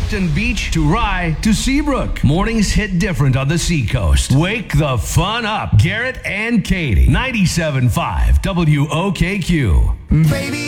Clifton Beach to Rye to Seabrook. Mornings hit different on the seacoast. Wake the fun up. Garrett and Katie. 97.5 WOKQ. Baby.